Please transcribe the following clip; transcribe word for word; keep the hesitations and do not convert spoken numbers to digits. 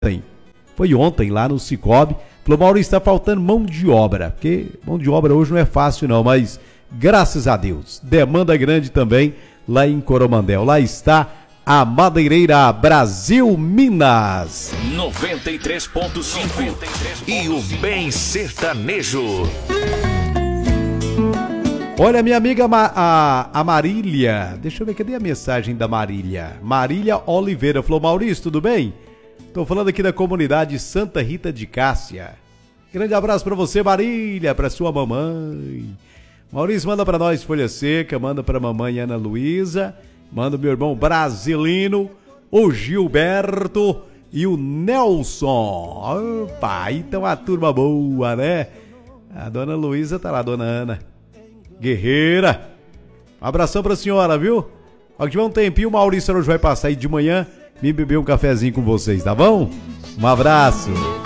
Foi ontem lá no Cicobi. Falou, Maurício, está faltando mão de obra. Porque mão de obra hoje não é fácil não, mas graças a Deus, demanda grande também lá em Coromandel. Lá está a Madeireira Brasil Minas. noventa e três ponto cinco e o Bem Sertanejo. Olha, minha amiga Ma- a, a Marília, deixa eu ver, cadê a mensagem da Marília? Marília Oliveira falou, Maurício, tudo bem? Tô falando aqui da comunidade Santa Rita de Cássia. Grande abraço pra você, Marília, pra sua mamãe. Maurício, manda pra nós Folha Seca, manda pra mamãe Ana Luísa, manda meu irmão Brasilino, o Gilberto e o Nelson. Opa, aí tá uma turma boa, né? A dona Luísa tá lá, a dona Ana. Guerreira. Um abração pra senhora, viu? Ó, que tiver um tempinho, o Maurício hoje vai passar aí de manhã me beber um cafezinho com vocês, tá bom? Um abraço.